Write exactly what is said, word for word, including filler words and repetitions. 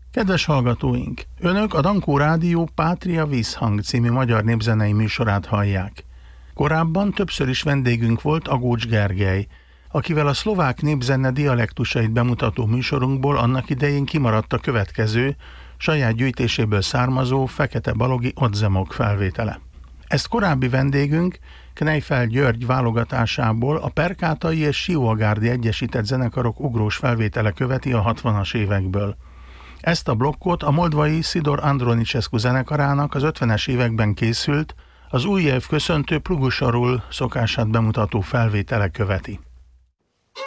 Kedves hallgatóink! Önök a Dankó Rádió Pátria Vízhang című magyar népzenei műsorát hallják. Korábban többször is vendégünk volt Agócs Gergely, akivel a szlovák népzene dialektusait bemutató műsorunkból annak idején kimaradt a következő, saját gyűjtéséből származó Fekete Balogi odzemok felvétele. Ezt korábbi vendégünk Kneiffel György válogatásából a Perkátai és Sióagárdi Egyesített Zenekarok ugrós felvétele követi a hatvanas évekből. Ezt a blokkot a moldvai Szidor Andronicescu zenekarának az ötvenes években készült, az új év köszöntő Plugusarul szokását bemutató felvétele követi.